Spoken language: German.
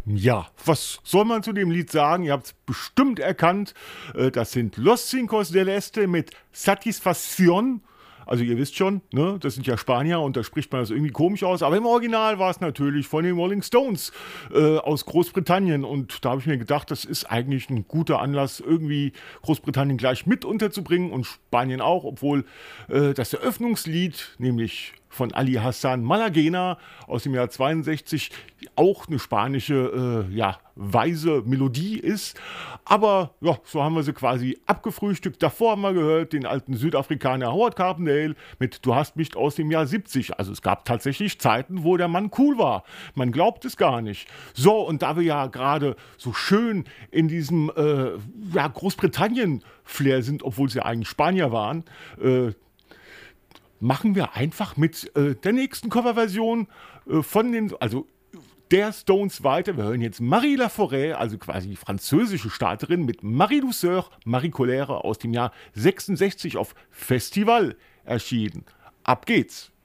Ja, was soll man zu dem Lied sagen? Ihr habt es bestimmt erkannt. Das sind Los Cinco del Este mit Satisfacción. Also ihr wisst schon, ne, das sind ja Spanier und da spricht man das irgendwie komisch aus. Aber im Original war es natürlich von den Rolling Stones aus Großbritannien. Und da habe ich mir gedacht, das ist eigentlich ein guter Anlass, irgendwie Großbritannien gleich mit unterzubringen und Spanien auch, obwohl das Eröffnungslied, nämlich von Ali Hassan Malagena aus dem Jahr 62 auch eine spanische, weise Melodie ist. Aber ja, so haben wir sie quasi abgefrühstückt. Davor haben wir gehört den alten Südafrikaner Howard Carpendale mit Du hast mich aus dem Jahr 70. Also es gab tatsächlich Zeiten, wo der Mann cool war. Man glaubt es gar nicht. So, und da wir ja gerade so schön in diesem Großbritannien-Flair sind, obwohl sie ja eigentlich Spanier waren, machen wir einfach mit der nächsten Coverversion der Stones weiter. Wir hören jetzt Marie Laforêt, also quasi die französische Starterin, mit Marie Douceur, Marie Colère aus dem Jahr 66 auf Festival erschienen. Ab geht's!